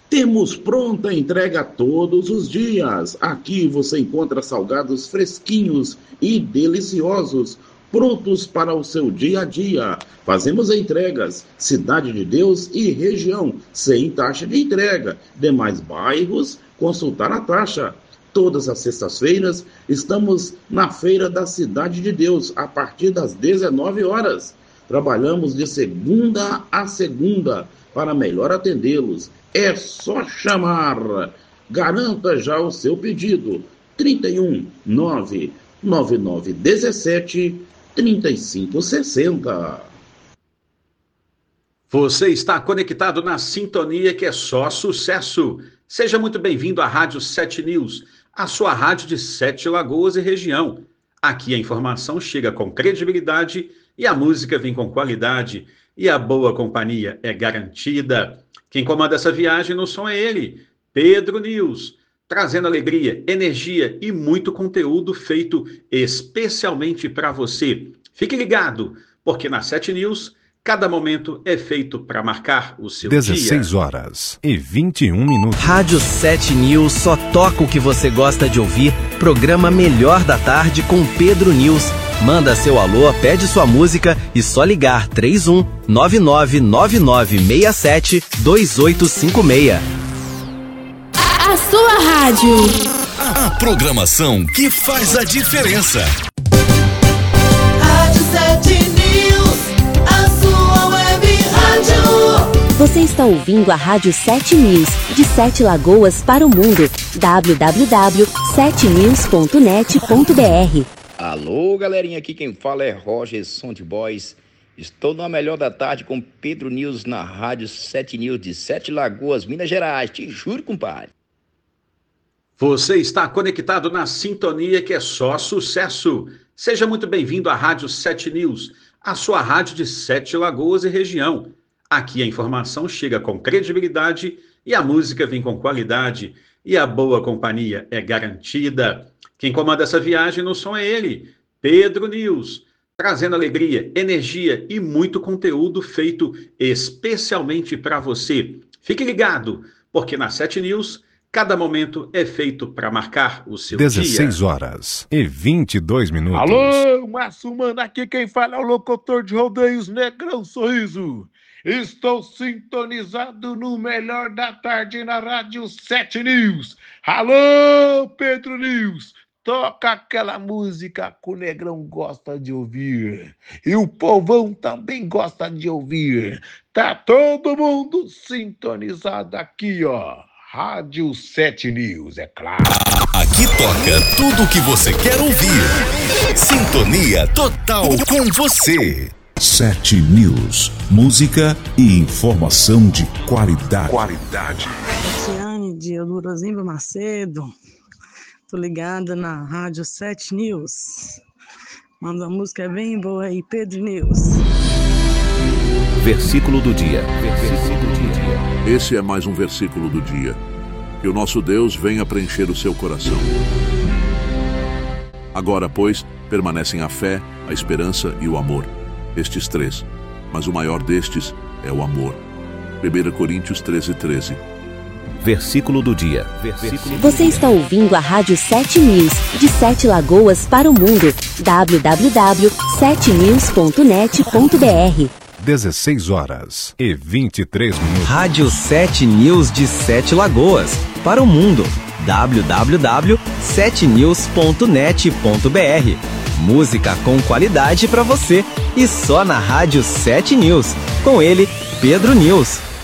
Temos pronta entrega todos os dias. Aqui você encontra salgados fresquinhos e deliciosos, prontos para o seu dia a dia. Fazemos entregas, Cidade de Deus e região, sem taxa de entrega. Demais bairros, consultar a taxa. Todas as sextas-feiras estamos na Feira da Cidade de Deus, a partir das 19 horas. Trabalhamos de segunda a segunda para melhor atendê-los. É só chamar. Garanta já o seu pedido. 31 99917 3560. Você está conectado na sintonia que é só sucesso. Seja muito bem-vindo à Rádio 7 News, a sua rádio de 7 Lagoas e região. Aqui a informação chega com credibilidade e a música vem com qualidade e a boa companhia é garantida. Quem comanda essa viagem no som é ele, Pedro News, trazendo alegria, energia e muito conteúdo feito especialmente para você. Fique ligado, porque na 7 News, cada momento é feito para marcar o seu 16 dia. horas e 21 minutos. Rádio 7 News só toca o que você gosta de ouvir. Programa Melhor da Tarde com Pedro News. Manda seu alô, pede sua música e só ligar 31 999967 2856. A sua rádio. A programação que faz a diferença. Rádio 7 News, a sua web rádio. Você está ouvindo a Rádio 7 News, de 7 Lagoas para o mundo. www.7news.net.br. Alô, galerinha, aqui quem fala é Roger Sound Boys. Estou na Melhor da Tarde com Pedro News na Rádio 7 News de 7 Lagoas, Minas Gerais. Te juro, compadre. Você está conectado na sintonia que é só sucesso. Seja muito bem-vindo à Rádio 7 News, a sua rádio de 7 Lagoas e região. Aqui a informação chega com credibilidade e a música vem com qualidade e a boa companhia é garantida. Quem comanda essa viagem no som é ele, Pedro News, trazendo alegria, energia e muito conteúdo feito especialmente para você. Fique ligado, porque na 7 News, cada momento é feito para marcar o seu 16 dia. horas e 22 minutos. Alô, Márcio Mano, aqui quem fala é o locutor de rodeios Negrão Sorriso. Estou sintonizado no Melhor da Tarde na Rádio 7 News. Alô, Pedro News. Toca aquela música que o Negrão gosta de ouvir. E o povão também gosta de ouvir. Tá todo mundo sintonizado aqui, ó. Rádio 7 News, é claro. Aqui toca tudo o que você quer ouvir. Sintonia total com você. 7 News. Música e informação de qualidade. Tiane de Elurozimba Macedo. Tô ligada na Rádio 7 News. Manda uma música bem boa aí, Pedro News. Versículo do dia. Esse é mais um versículo do dia. Que o nosso Deus venha preencher o seu coração. Agora, pois, permanecem a fé, a esperança e o amor. Estes três. Mas o maior destes é o amor. 1 Coríntios 13:13. Versículo do dia. Você está ouvindo a Rádio 7 News, de 7 Lagoas para o mundo. www.7news.net.br. 16 horas e 23 minutos. Rádio 7 News de 7 Lagoas para o mundo. www.7news.net.br. Música com qualidade para você e só na Rádio 7 News. Com ele, Pedro News.